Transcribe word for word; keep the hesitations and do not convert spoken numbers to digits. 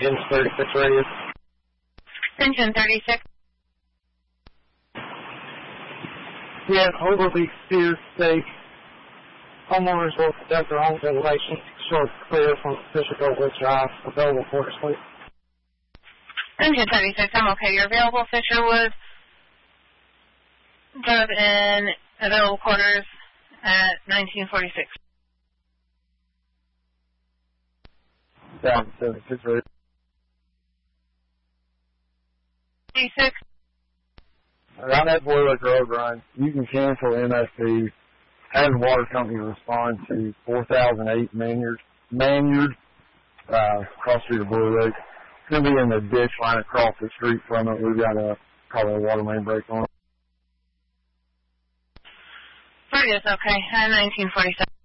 Engine thirty-six radio. Engine thirty-six. Yeah, overly severe stake. Homeowners will conduct their own ventilation to short clear from Fisher Goldwich Drive, available for sleep. Engine thirty-six, I'm okay. You're available, Fisherwood. Drive in available quarters at nineteen forty-six. Down seventy-six radio. thirty-six. Around that boiler road run, you can cancel M S P, have the water company respond to four thousand eight Maynard, Maynard uh, cross street of Blue Lake. It's going to be in the ditch line across the street from it. We've got a, probably a water main break on it. Fergus, okay, at nineteen forty-seven.